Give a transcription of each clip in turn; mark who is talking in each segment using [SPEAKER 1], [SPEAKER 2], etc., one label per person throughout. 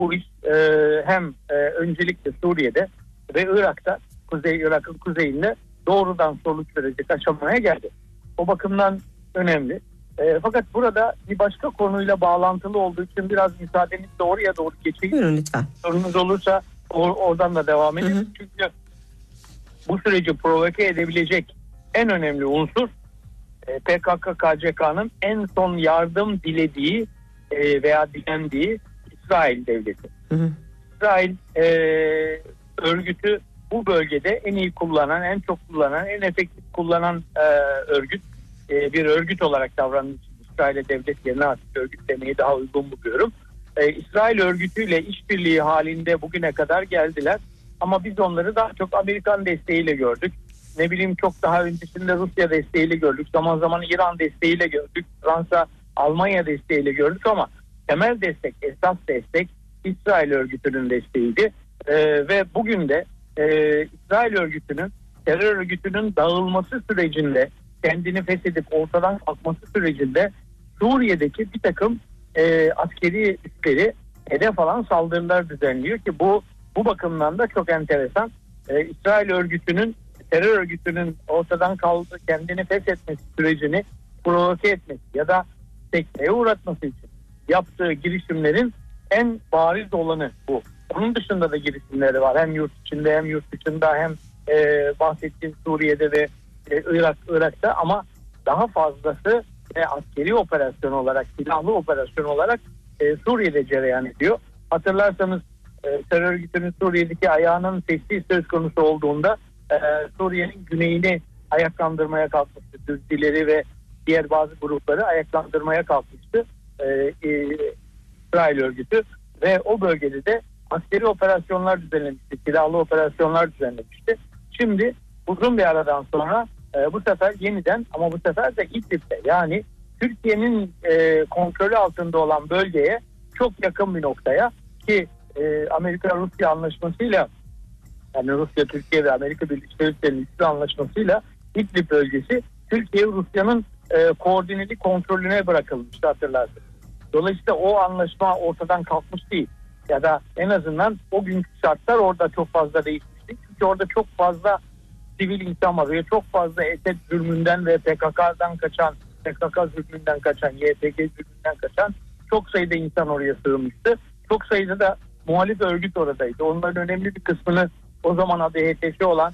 [SPEAKER 1] bu iş hem öncelikle Suriye'de ve Irak'ta, Irak'ın kuzeyinde doğrudan sonuç verecek aşamaya geldi. O bakımdan önemli. Fakat burada bir başka konuyla bağlantılı olduğu için biraz müsaadenizle oraya doğru geçeyim.
[SPEAKER 2] Buyurun lütfen.
[SPEAKER 1] Sorunuz olursa oradan da devam edelim. Çünkü bu süreci provoke edebilecek en önemli unsur PKK-KCK'nın en son yardım dilediği veya dilendiği İsrail devleti. İsrail örgütü bu bölgede en iyi kullanan, en çok kullanan, en efektif kullanan örgüt. Bir örgüt olarak davrandığı için İsrail'e devlet yerine artık örgüt demeyi daha uygun buluyorum. İsrail örgütüyle işbirliği halinde bugüne kadar geldiler. Ama biz onları daha çok Amerikan desteğiyle gördük. Ne bileyim çok daha öncesinde Rusya desteğiyle gördük. Zaman zaman İran desteğiyle gördük. Fransa, Almanya desteğiyle gördük ama temel destek, esas destek İsrail örgütünün desteğiydi. Ve bugün de İsrail örgütünün, terör örgütünün dağılması sürecinde, kendini feshedip ortadan kalkması sürecinde Suriye'deki bir takım askeri üsleri hedef alan saldırılar düzenliyor ki bu bakımdan da çok enteresan. İsrail örgütünün, terör örgütünün ortadan kaldı, kendini feshetmesi sürecini provoke etmesi ya da sekteye uğratması için yaptığı girişimlerin en bariz olanı bu. Onun dışında da girişimleri var. Hem yurt içinde hem yurt dışında hem bahsettiğim Suriye'de ve Irak'ta ama daha fazlası askeri operasyon olarak, silahlı operasyon olarak Suriye'de cereyan ediyor. Hatırlarsanız terör örgütünün Suriye'deki ayağının sessiz söz konusu olduğunda Suriye'nin güneyini ayaklandırmaya kalkmıştı. Türkçileri ve diğer bazı grupları ayaklandırmaya kalkmıştı İsrail örgütü ve o bölgede de askeri operasyonlar düzenlemişti, silahlı operasyonlar düzenlemişti. Şimdi uzun bir aradan sonra bu sefer yeniden ama bu sefer de İdlib'de yani Türkiye'nin kontrolü altında olan bölgeye çok yakın bir noktaya ki Amerika-Rusya anlaşmasıyla yani Rusya, Türkiye ve Amerika Birleşik Devletleri'nin üçlü anlaşmasıyla İdlib bölgesi Türkiye-Rusya'nın koordineli kontrolüne bırakılmıştı hatırlarsınız. Dolayısıyla o anlaşma ortadan kalkmış değil. Ya da en azından o günkü şartlar orada çok fazla değişmişti. Çünkü orada çok fazla sivil insan var ve çok fazla Esed zulmünden ve PKK'dan kaçan, PKK zulmünden kaçan, YPG zulmünden kaçan çok sayıda insan oraya sığınmıştı. Çok sayıda da muhalif örgüt oradaydı. Onların önemli bir kısmını o zaman adı HTŞ olan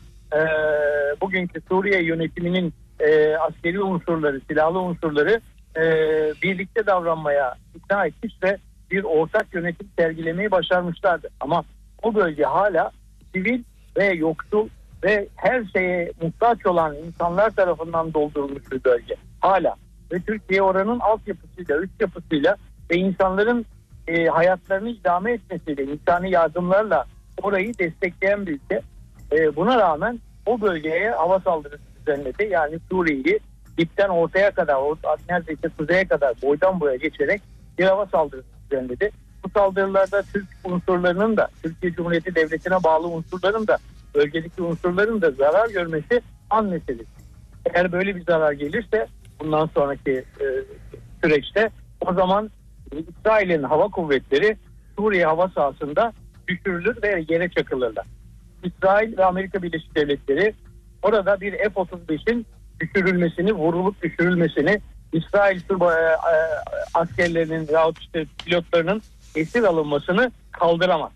[SPEAKER 1] bugünkü Suriye yönetiminin askeri unsurları, silahlı unsurları birlikte davranmaya ikna etmiş ve bir ortak yönetim sergilemeyi başarmışlardı. Ama o bölge hala sivil ve yoksul ve her şeye muhtaç olan insanlar tarafından doldurulmuş bir bölge. Hala. Ve Türkiye oranın altyapısıyla, üst yapısıyla ve insanların hayatlarını idame etmesiyle, insani yardımlarla orayı destekleyen bir ülke. Buna rağmen o bölgeye hava saldırısı düzenledi. Yani Suriye'yi dipten ortaya kadar, neredeyse kuzeye kadar boydan boya geçerek bir hava saldırısı düzenledi. Bu saldırılarda Türk unsurlarının da, Türkiye Cumhuriyeti Devleti'ne bağlı unsurların da, bölgedeki unsurların da zarar görmesi an meselesi. Eğer böyle bir zarar gelirse bundan sonraki süreçte o zaman İsrail'in hava kuvvetleri Suriye hava sahasında düşürülür ve yere çakılırlar. İsrail ve Amerika Birleşik Devletleri orada bir F-35'in düşürülmesini, vurulup düşürülmesini, İsrail askerlerinin veyahut işte pilotlarının esir alınmasını kaldıramaz.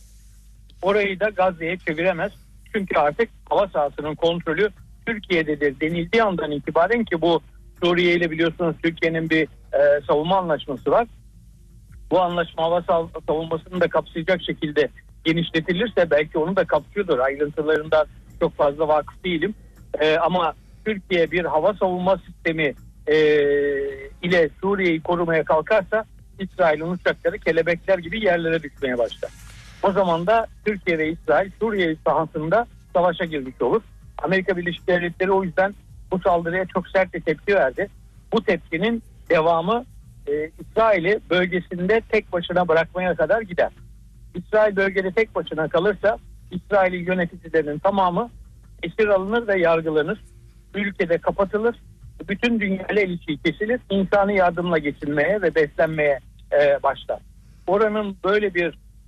[SPEAKER 1] Orayı da Gazze'ye çeviremez. Çünkü artık hava sahasının kontrolü Türkiye'dedir denildiği andan itibaren ki bu Suriye ile biliyorsunuz Türkiye'nin bir savunma anlaşması var. Bu anlaşma hava savunmasını da kapsayacak şekilde genişletilirse belki onu da kapsıyordur. Ayrıntılarından çok fazla vakıf değilim. Ama Türkiye bir hava savunma sistemi ile Suriye'yi korumaya kalkarsa İsrail'in uçakları kelebekler gibi yerlere düşmeye başlar. O zaman da Türkiye ve İsrail Suriye sahasında savaşa girmiş olur. Amerika Birleşik Devletleri o yüzden bu saldırıya çok sert bir tepki verdi. Bu tepkinin devamı İsrail'i bölgesinde tek başına bırakmaya kadar gider. İsrail bölgede tek başına kalırsa İsrail'in yöneticilerinin tamamı esir alınır ve yargılanır. Ülkede kapatılır. Bütün dünyayla ilişki kesilir. İnsani yardımla geçinmeye ve beslenmeye başlar. Oranın böyle bir